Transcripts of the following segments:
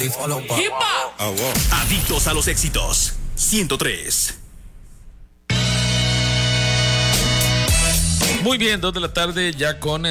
Adictos a los éxitos. 103. Muy bien, 2 de la tarde ya con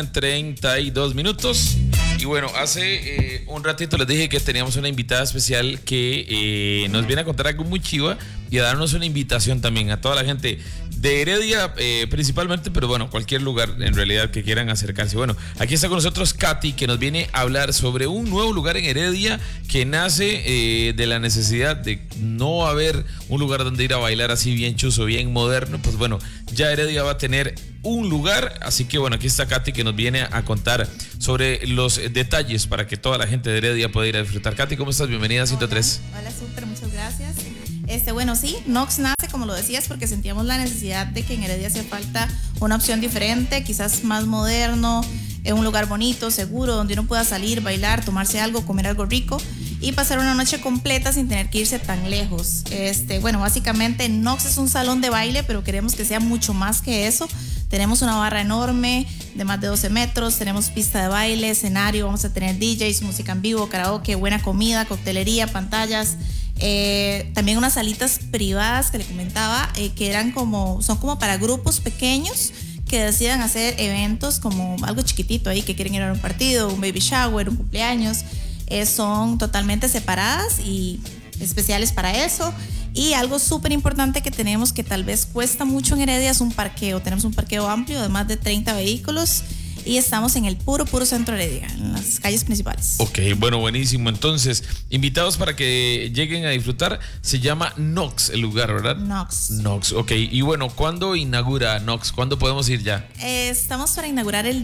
32 minutos. Y bueno, hace un ratito les dije que teníamos una invitada especial que nos viene a contar algo muy chiva y a darnos una invitación también a toda la gente de Heredia principalmente, pero bueno, cualquier lugar en realidad que quieran acercarse. Bueno, aquí está con nosotros Katy, que nos viene a hablar sobre un nuevo lugar en Heredia que nace de la necesidad de no haber un lugar donde ir a bailar así bien chuzo, bien moderno. Pues bueno, ya Heredia va a tener un lugar, así que bueno, aquí está Katy que nos viene a contar sobre los detalles para que toda la gente de Heredia pueda ir a disfrutar. Katy, ¿cómo estás? Bienvenida a 103. Hola, súper, muchas gracias. Bueno, sí, Nox nace, como lo decías, porque sentíamos la necesidad de que en Heredia hacía falta una opción diferente, quizás más moderno, un lugar bonito, seguro, donde uno pueda salir, bailar, tomarse algo, comer algo rico y pasar una noche completa sin tener que irse tan lejos. Bueno, básicamente Nox es un salón de baile, pero queremos que sea mucho más que eso. Tenemos una barra enorme de más de 12 metros, tenemos pista de baile, escenario, vamos a tener DJs, música en vivo, karaoke, buena comida, coctelería, pantallas. También unas salitas privadas que le comentaba, que son como para grupos pequeños que decidan hacer eventos como algo chiquitito ahí, que quieren ir a un partido, un baby shower, un cumpleaños. Son totalmente separadas y especiales para eso. Y algo súper importante que tenemos, que tal vez cuesta mucho en Heredia, es un parqueo. Tenemos un parqueo amplio de más de 30 vehículos y estamos en el puro centro de Heredia, en las calles principales. Ok, bueno, buenísimo. Entonces, invitados para que lleguen a disfrutar, se llama Nox el lugar, ¿verdad? Nox, ok. Y bueno, ¿cuándo inaugura Nox? ¿Cuándo podemos ir ya? Estamos para inaugurar el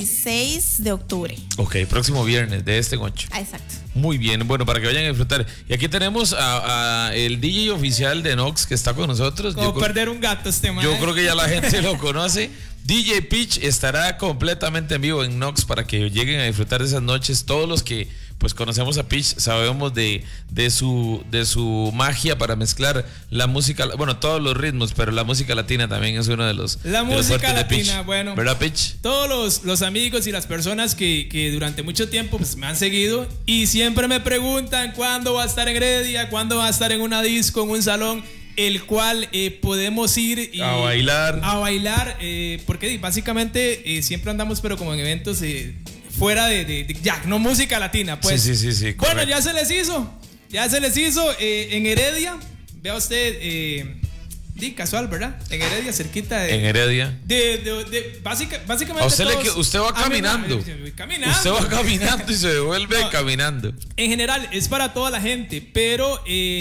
16 de octubre. Ok, próximo viernes de este gocho. Exacto. Muy bien, bueno, para que vayan a disfrutar. Y aquí tenemos a el DJ oficial de Nox que está con nosotros. Como perder un gato man. Yo creo que ya la gente lo conoce. DJ Pitch estará completamente en vivo en Nox para que lleguen a disfrutar de esas noches. Todos los que pues conocemos a Pitch sabemos de su magia para mezclar la música, bueno, todos los ritmos, pero la música latina también es uno de los música latina, bueno, ¿verdad, Pitch? Todos los amigos y las personas que durante mucho tiempo pues, me han seguido y siempre me preguntan cuándo va a estar en Heredia, cuándo va a estar en una disco, en un salón, el cual podemos ir y a bailar, porque básicamente siempre andamos pero como en eventos fuera de ya, no música latina, pues. Sí, bueno, correcto. ya se les hizo en Heredia, vea usted, casual, ¿verdad? En Heredia, cerquita de... En Heredia. Básicamente usted va caminando. Usted va caminando y se devuelve caminando. En general, es para toda la gente, pero...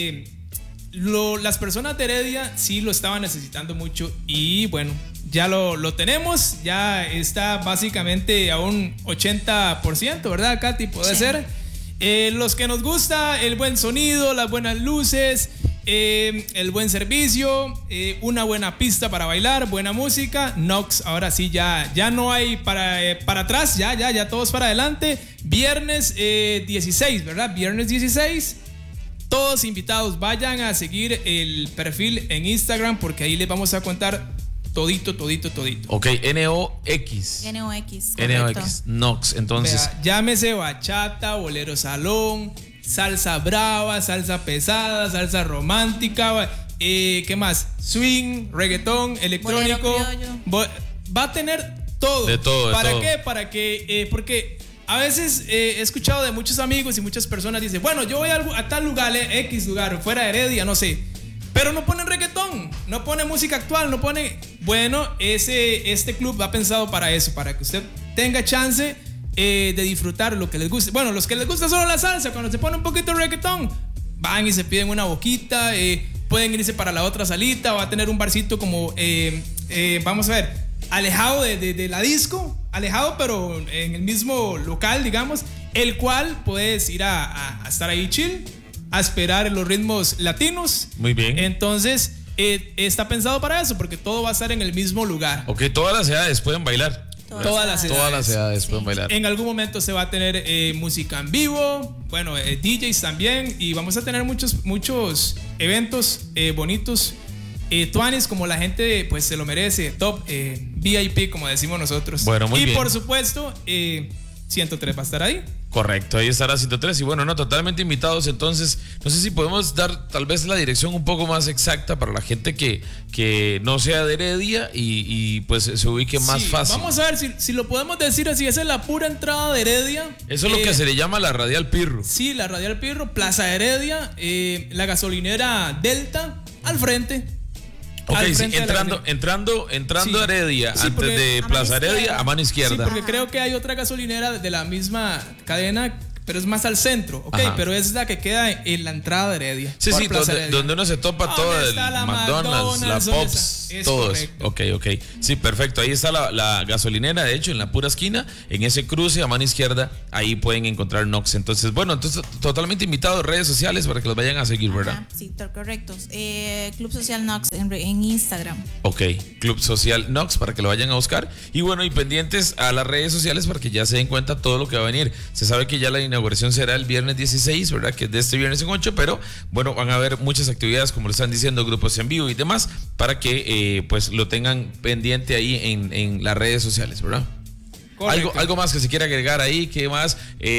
las personas de Heredia sí lo estaban necesitando mucho y bueno, ya lo tenemos, ya está básicamente a un 80%, ¿verdad, Katy? Puede ser. Los que nos gusta el buen sonido, las buenas luces, el buen servicio, una buena pista para bailar, buena música. Nox, ahora sí ya no hay para atrás, ya todos para adelante. Viernes 16, ¿verdad? Viernes 16. Todos invitados, vayan a seguir el perfil en Instagram porque ahí les vamos a contar todito. Ok, NOX. Nox, entonces. Vea, llámese bachata, bolero salón, salsa brava, salsa pesada, salsa romántica, ¿qué más? Swing, reggaetón, electrónico. Va a tener todo. De todo. ¿Para qué? Para que, porque... A veces he escuchado de muchos amigos y muchas personas dicen, bueno, yo voy a tal lugar, X lugar, fuera de Heredia, no sé, pero no ponen reggaetón, no ponen música actual, no ponen... Bueno, este club va pensado para eso, para que usted tenga chance de disfrutar lo que les guste. Bueno, los que les gusta solo la salsa, cuando se pone un poquito de reggaetón, van y se piden una boquita, pueden irse para la otra salita, va a tener un barcito como, vamos a ver, alejado de la disco, alejado pero en el mismo local, digamos, el cual puedes ir a estar ahí chill, a esperar los ritmos latinos. Muy bien. Entonces está pensado para eso, porque todo va a estar en el mismo lugar. Ok, todas las edades pueden bailar. Todas las edades pueden bailar. En algún momento se va a tener música en vivo, bueno, DJs también, y vamos a tener muchos eventos bonitos. Tuanis, como la gente pues se lo merece, top VIP como decimos nosotros. Bueno, muy bien. Y por supuesto 103 va a estar ahí. Correcto, ahí estará 103 y bueno, no, totalmente invitados. Entonces, no sé si podemos dar tal vez la dirección un poco más exacta para la gente que no sea de Heredia y pues se ubique más fácil. Vamos a ver si lo podemos decir así. Esa es la pura entrada de Heredia. Eso es lo que se le llama la Radial Pirro. Sí, la Radial Pirro, Plaza Heredia, la gasolinera Delta, al frente. Ok, sí, entrando Sí. a Heredia, Sí, antes de Plaza Heredia, a mano izquierda. Sí, porque creo que hay otra gasolinera de la misma cadena, pero es más al centro, ok, Ajá. pero es la que queda en la entrada de Heredia. Sí, por sí, Plaza Heredia. donde uno se topa todo el está la McDonald's, la McDonald's, Pops, es todo correcto. eso. Ok. Sí, perfecto. Ahí está la gasolinera, de hecho, en la pura esquina, en ese cruce a mano izquierda, ahí pueden encontrar Nox. Entonces, bueno, totalmente invitados, redes sociales para que los vayan a seguir, ¿verdad? Ajá, sí, correcto. Club Social Nox en Instagram. Ok, Club Social Nox para que lo vayan a buscar. Y bueno, y pendientes a las redes sociales para que ya se den cuenta todo lo que va a venir. Se sabe que ya la inauguración será el viernes 16, ¿verdad? Que es de este viernes en 8, pero bueno, van a haber muchas actividades, como lo están diciendo, grupos en vivo y demás, para que pues lo tengan pendiente ahí en las redes sociales, ¿verdad? Algo más que se quiera agregar ahí, ¿qué más?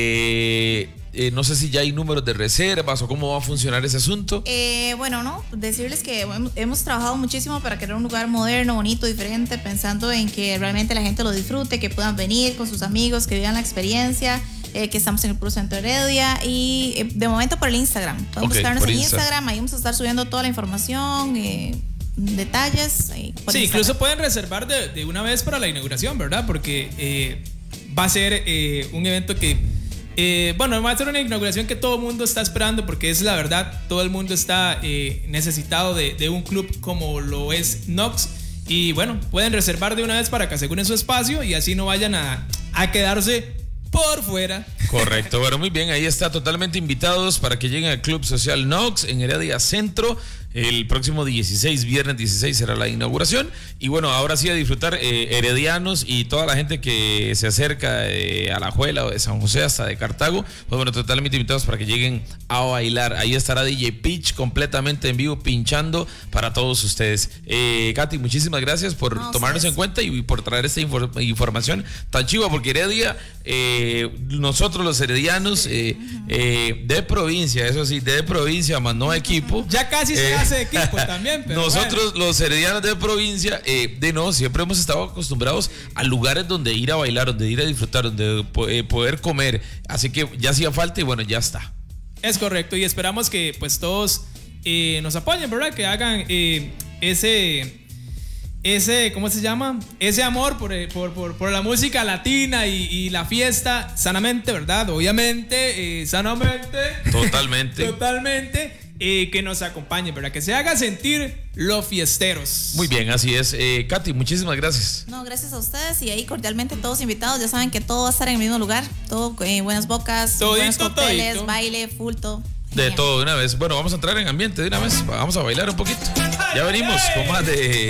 No sé si ya hay números de reservas o cómo va a funcionar ese asunto. Bueno, no, decirles que hemos trabajado muchísimo para crear un lugar moderno, bonito, diferente, pensando en que realmente la gente lo disfrute, que puedan venir con sus amigos, que vivan la experiencia, que estamos en el puro centro de Heredia y de momento por el Instagram. Pueden buscarnos en Instagram, ahí vamos a estar subiendo toda la información, detalles. Sí, incluso pueden reservar de una vez para la inauguración, ¿verdad? Porque va a ser un evento que bueno, va a ser una inauguración que todo el mundo está esperando, porque es la verdad, todo el mundo está necesitado de un club como lo es Nox. Y bueno, pueden reservar de una vez para que aseguren su espacio y así no vayan a quedarse por fuera. Correcto, bueno, muy bien, ahí está, totalmente invitados para que lleguen al Club Social Nox en Heredia Centro. El próximo 16, viernes 16 será la inauguración. Y bueno, ahora sí a disfrutar heredianos y toda la gente que se acerca de Alajuela o de San José hasta de Cartago. Pues bueno, totalmente invitados para que lleguen a bailar. Ahí estará DJ Pitch completamente en vivo pinchando para todos ustedes. Katy, muchísimas gracias por tomarnos en cuenta y por traer esta información tan chiva, porque Heredia, nosotros los heredianos de provincia, eso sí, de provincia, más no equipo. Ya casi se hace equipo también, pero nosotros los heredianos de provincia siempre hemos estado acostumbrados a lugares donde ir a bailar, donde ir a disfrutar, donde poder comer, así que ya hacía falta y bueno, ya está. Es correcto, y esperamos que pues todos nos apoyen, ¿verdad? Que hagan ese ¿cómo se llama? Ese amor por la música latina y la fiesta sanamente, ¿verdad? Obviamente, sanamente. Totalmente. Que nos acompañen, ¿verdad? Que se haga sentir los fiesteros. Muy bien, así es. Katy, muchísimas gracias. No, gracias a ustedes y ahí cordialmente todos invitados. Ya saben que todo va a estar en el mismo lugar. Todo, buenas bocas, buenos cócteles, baile, full, todo. De todo de una vez. Bueno, vamos a entrar en ambiente de una vez. Vamos a bailar un poquito. Ya venimos con más de